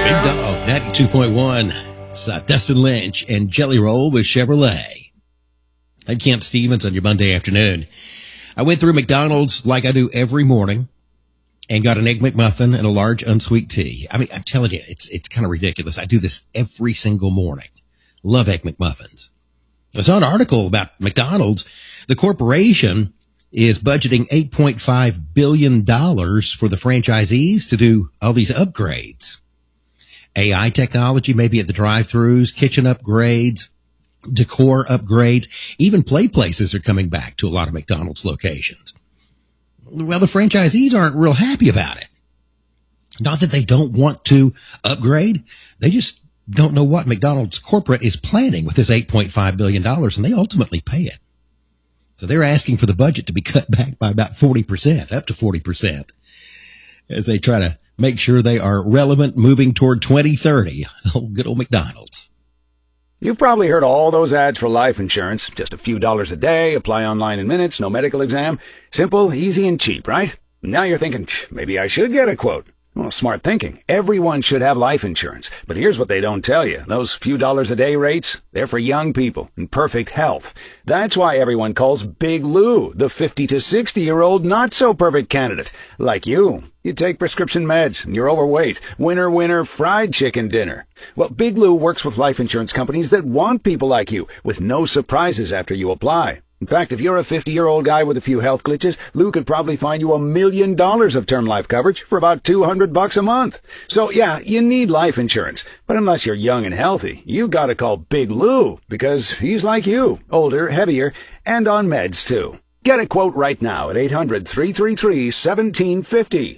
Big Dog, 92.1. It's Dustin Lynch and Jelly Roll with Chevrolet. I'm Kent Stevens on your Monday afternoon. I went through McDonald's like I do every morning and got an Egg McMuffin and a large unsweet tea. I mean, I'm telling you, it's kind of ridiculous. I do this every single morning. Love Egg McMuffins. I saw an article about McDonald's. The corporation is budgeting $8.5 billion for the franchisees to do all these upgrades. AI technology, maybe at the drive-thrus, kitchen upgrades, decor upgrades, even play places are coming back to a lot of McDonald's locations. Well, the franchisees aren't real happy about it. Not that they don't want to upgrade. They just don't know what McDonald's corporate is planning with this $8.5 billion, and they ultimately pay it. So they're asking for the budget to be cut back by about 40%, up to 40%, as they try to make sure they are relevant moving toward 2030. Oh, good old McDonald's. You've probably heard all those ads for life insurance. Just a few dollars a day, apply online in minutes, no medical exam. Simple, easy, and cheap, right? Now you're thinking, maybe I should get a quote. Well, smart thinking. Everyone should have life insurance. But here's what they don't tell you. Those few dollars a day rates, they're for young people in perfect health. That's why everyone calls Big Lou the 50 to 60-year-old not-so-perfect candidate. Like you. You take prescription meds, and you're overweight. Winner, winner, fried chicken dinner. Well, Big Lou works with life insurance companies that want people like you, with no surprises after you apply. In fact, if you're a 50-year-old guy with a few health glitches, Lou could probably find you $1 million of term life coverage for about $200 a month. So yeah, you need life insurance. But unless you're young and healthy, you gotta call Big Lou, because he's like you, older, heavier, and on meds too. Get a quote right now at 800-333-1750,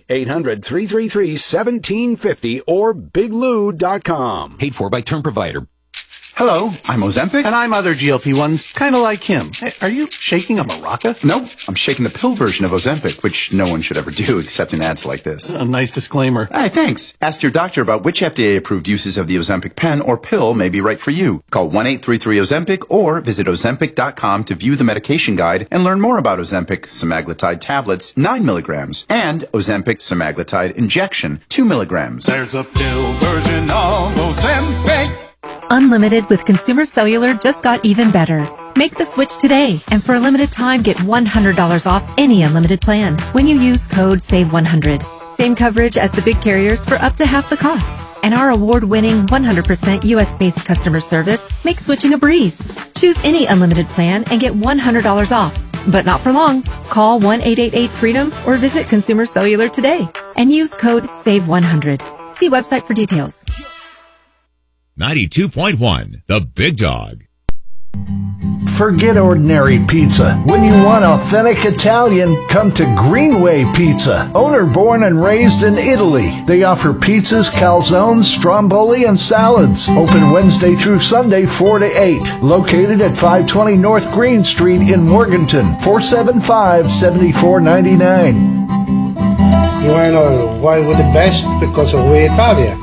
800-333-1750, or biglou.com. Paid for by term provider. Hello, I'm Ozempic. And I'm other GLP-1s, kind of like him. Hey, are you shaking a maraca? Nope, I'm shaking the pill version of Ozempic, which no one should ever do except in ads like this. A nice disclaimer. Hey, thanks. Ask your doctor about which FDA-approved uses of the Ozempic pen or pill may be right for you. Call 1-833-OZEMPIC or visit Ozempic.com to view the medication guide and learn more about Ozempic semaglutide tablets, 9 milligrams, and Ozempic semaglutide injection, 2 milligrams. There's a pill version of Ozempic. Unlimited with Consumer Cellular just got even better. Make the switch today, and for a limited time, get $100 off any unlimited plan when you use code SAVE100. Same coverage as the big carriers for up to half the cost. And our award-winning 100% U.S.-based customer service makes switching a breeze. Choose any unlimited plan and get $100 off. But not for long. Call 1-888-FREEDOM or visit Consumer Cellular today and use code SAVE100. See website for details. 92.1, The Big Dog. Forget ordinary pizza. When you want authentic Italian, come to Greenway Pizza. Owner born and raised in Italy. They offer pizzas, calzones, stromboli, and salads. Open Wednesday through Sunday, 4 to 8. Located at 520 North Green Street in Morganton. 475-7499. You want to know why we're the best? Because we're Italian.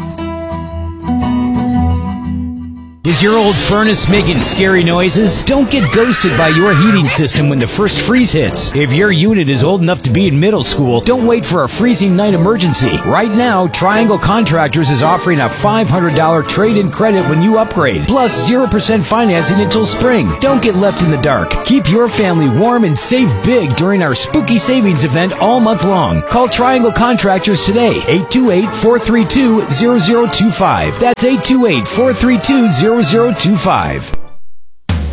Is your old furnace making scary noises? Don't get ghosted by your heating system when the first freeze hits. If your unit is old enough to be in middle school, don't wait for a freezing night emergency. Right now, Triangle Contractors is offering a $500 trade-in credit when you upgrade, plus 0% financing until spring. Don't get left in the dark. Keep your family warm and save big during our spooky savings event all month long. Call Triangle Contractors today, 828-432-0025. That's 828-432-0025.